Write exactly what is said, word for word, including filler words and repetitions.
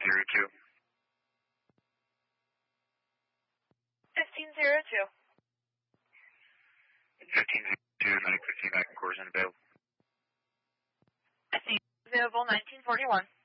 zero two. fifteen zero two. fifteen zero two, Atlantic fifteen, back in course and available. Available nineteen forty-one.